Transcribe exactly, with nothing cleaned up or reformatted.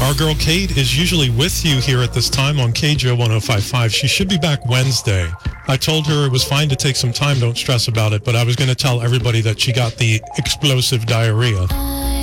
Our girl Kate is usually with you here at this time on K J O one oh five point five. She should be back Wednesday. I told her it was fine to take some time, don't stress about it, but I was going to tell everybody that she got the explosive diarrhea.